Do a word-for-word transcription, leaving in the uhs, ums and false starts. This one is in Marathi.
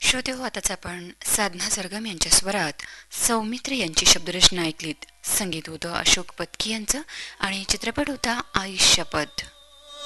श्रोते हो, आताच आपण साधना सरगम यांच्या स्वरात सौमित्र यांची शब्दरचना ऐकलीत. संगीत होतं अशोक पत्की यांचं आणि चित्रपट होता आई शपथ.